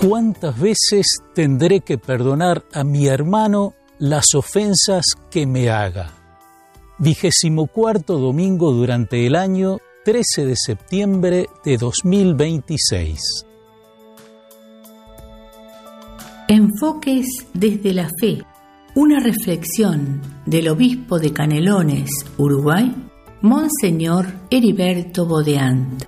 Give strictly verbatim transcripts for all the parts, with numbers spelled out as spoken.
¿Cuántas veces tendré que perdonar a mi hermano las ofensas que me haga? Vigésimo cuarto domingo durante el año, trece de septiembre de dos mil veintiséis. Enfoques desde la fe. Una reflexión del obispo de Canelones, Uruguay, Monseñor Heriberto Bodeant.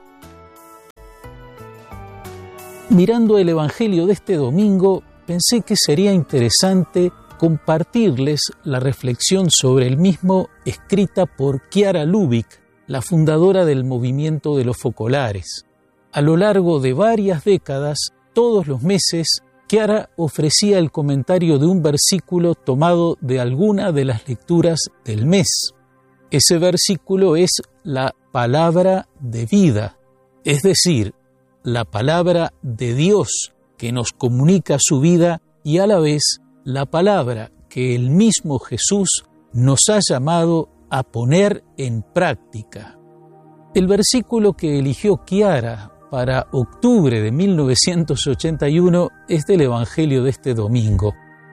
Mirando el Evangelio de este domingo, pensé que sería interesante compartirles la reflexión sobre el mismo escrita por Chiara Lubich, la fundadora del movimiento de los focolares. A lo largo de varias décadas, todos los meses, Chiara ofrecía el comentario de un versículo tomado de alguna de las lecturas del mes. Ese versículo es la palabra de vida, es decir, la palabra de Dios que nos comunica su vida y a la vez la palabra que el mismo Jesús nos ha llamado a poner en práctica. El versículo que eligió Chiara para octubre de mil novecientos ochenta y uno es del Evangelio de este domingo.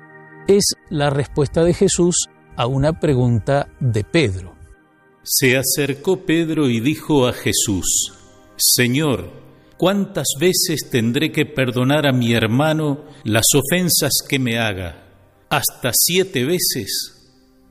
Es la respuesta de Jesús a una pregunta de Pedro. Se acercó Pedro y dijo a Jesús: Señor, ¿cuántas veces tendré que perdonar a mi hermano las ofensas que me haga? ¿Hasta siete veces?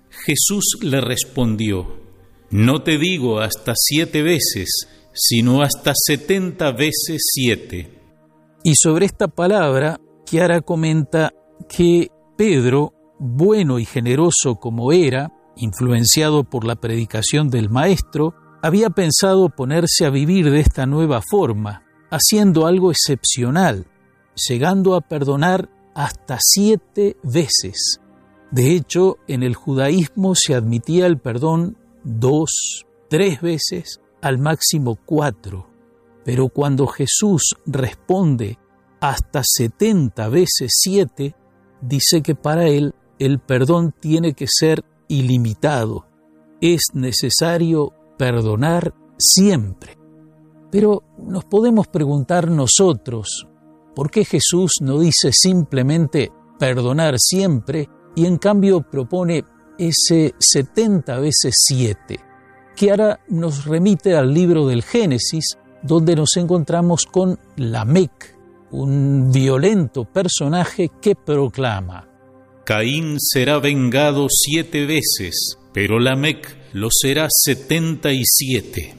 Jesús le respondió: No te digo hasta siete veces, sino hasta setenta veces siete. Y sobre esta palabra, Chiara comenta que Pedro, bueno y generoso como era, influenciado por la predicación del Maestro, había pensado ponerse a vivir de esta nueva forma, haciendo algo excepcional, llegando a perdonar hasta siete veces. De hecho, en el judaísmo se admitía el perdón dos, tres veces, al máximo cuatro. Pero cuando Jesús responde hasta setenta veces siete, dice que para él el perdón tiene que ser ilimitado. Es necesario perdonar siempre. Pero nos podemos preguntar nosotros, ¿por qué Jesús no dice simplemente perdonar siempre y en cambio propone ese setenta veces siete? Que ahora nos remite al libro del Génesis, donde nos encontramos con Lamec, un violento personaje que proclama: Caín será vengado siete veces, pero Lamec lo será setenta y siete.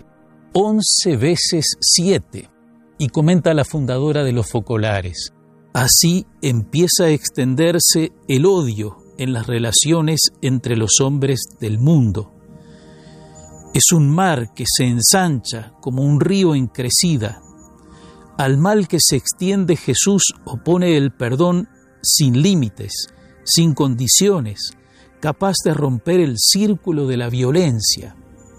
Once veces siete. Y comenta la fundadora de los focolares: así empieza a extenderse el odio en las relaciones entre los hombres del mundo. Es un mar que se ensancha como un río en crecida. Al mal que se extiende Jesús opone el perdón sin límites, sin condiciones, capaz de romper el círculo de la violencia.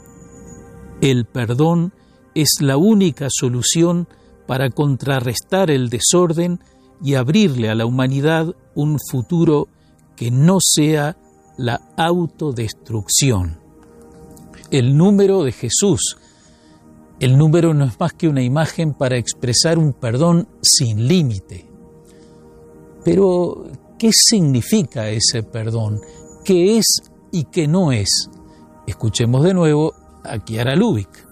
El perdón es la única solución para contrarrestar el desorden y abrirle a la humanidad un futuro que no sea la autodestrucción. El número de Jesús. El número no es más que una imagen para expresar un perdón sin límite. Pero, ¿qué significa ese perdón? ¿Qué es y qué no es? Escuchemos de nuevo a Chiara Lubich.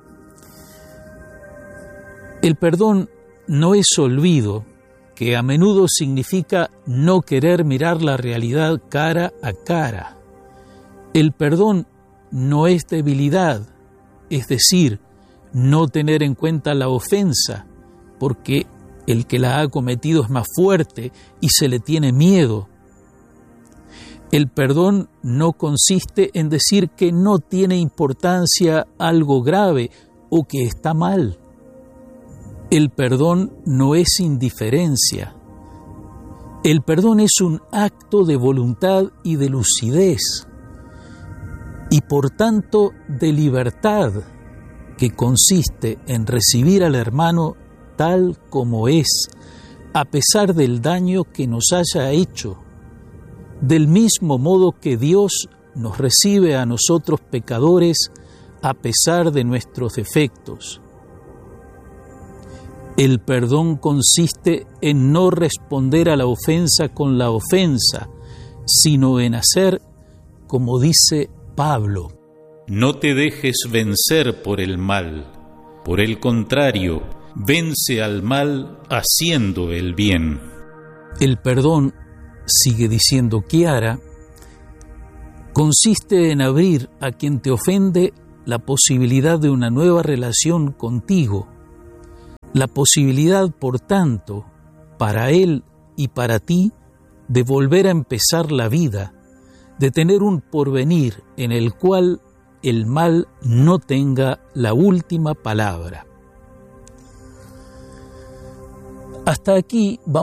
El perdón no es olvido, que a menudo significa no querer mirar la realidad cara a cara. El perdón no es debilidad, es decir, no tener en cuenta la ofensa, porque el que la ha cometido es más fuerte y se le tiene miedo. El perdón no consiste en decir que no tiene importancia algo grave o que está mal. El perdón no es indiferencia. El perdón es un acto de voluntad y de lucidez, y por tanto de libertad, que consiste en recibir al hermano tal como es, a pesar del daño que nos haya hecho, del mismo modo que Dios nos recibe a nosotros pecadores a pesar de nuestros defectos. El perdón consiste en no responder a la ofensa con la ofensa, sino en hacer como dice Pablo. No te dejes vencer por el mal. Por el contrario, vence al mal haciendo el bien. El perdón, sigue diciendo Chiara, consiste en abrir a quien te ofende la posibilidad de una nueva relación contigo. La posibilidad, por tanto, para él y para ti, de volver a empezar la vida, de tener un porvenir en el cual el mal no tenga la última palabra. Hasta aquí vamos.